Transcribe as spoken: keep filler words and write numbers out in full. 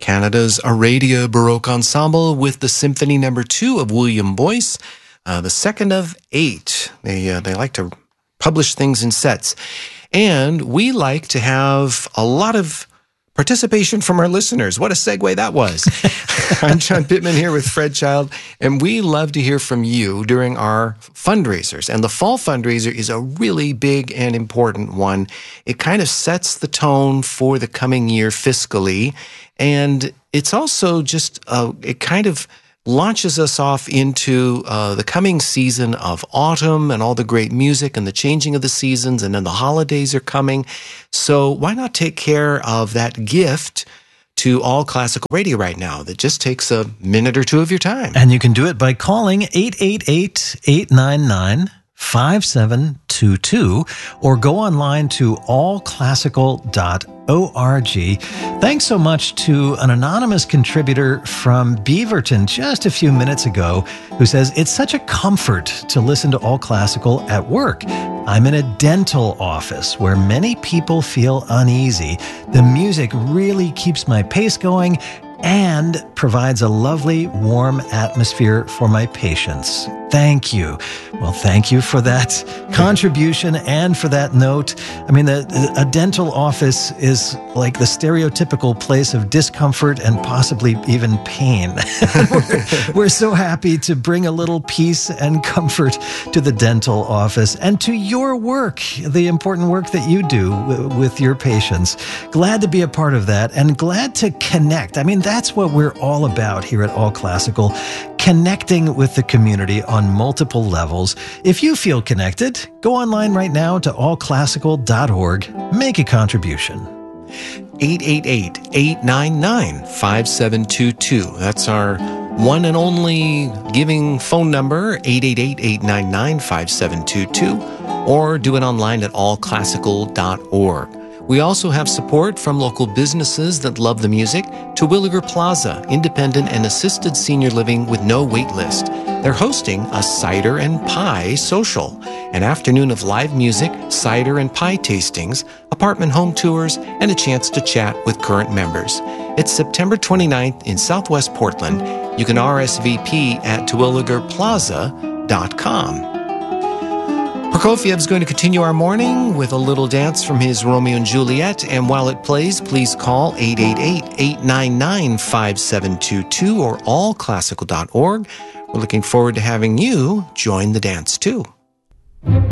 Canada's Aradia Baroque Ensemble with the Symphony Number Two of William Boyce, uh, the second of eight. They uh, they like to publish things in sets, and we like to have a lot of participation from our listeners. What a segue that was. I'm John Pittman here with Fred Child, and we love to hear from you during our fundraisers. And the fall fundraiser is a really big and important one. It kind of sets the tone for the coming year fiscally, and it's also just, uh, it kind of launches us off into uh, the coming season of autumn and all the great music and the changing of the seasons, and then the holidays are coming. So why not take care of that gift to All Classical Radio right now that just takes a minute or two of your time? And you can do it by calling eight eight eight, eight nine nine, five seven two two or go online to all classical dot org. Thanks so much to an anonymous contributor from Beaverton just a few minutes ago who says, it's such a comfort to listen to All Classical at work. I'm in a dental office where many people feel uneasy. The music really keeps my pace going and provides a lovely, warm atmosphere for my patients. Thank you. Well, thank you for that contribution and for that note. I mean, the, a dental office is like the stereotypical place of discomfort and possibly even pain. we're, we're so happy to bring a little peace and comfort to the dental office and to your work, the important work that you do w- with your patients. Glad to be a part of that and glad to connect. I mean, that's what we're all about here at All Classical, connecting with the community on multiple levels. If you feel connected, go online right now to all classical dot org. Make a contribution. eight eight eight, eight nine nine, five seven two two. That's our one and only giving phone number, eight eight eight, eight nine nine, five seven two two, or do it online at all classical dot org. We also have support from local businesses that love the music. Terwilliger Plaza, independent and assisted senior living with no wait list. They're hosting a cider and pie social, an afternoon of live music, cider and pie tastings, apartment home tours, and a chance to chat with current members. It's September twenty-ninth in Southwest Portland. You can R S V P at terwilliger plaza dot com. Prokofiev's going to continue our morning with a little dance from his Romeo and Juliet, and while it plays, please call eight eight eight, eight nine nine, five seven two two or all classical dot org. We're looking forward to having you join the dance too.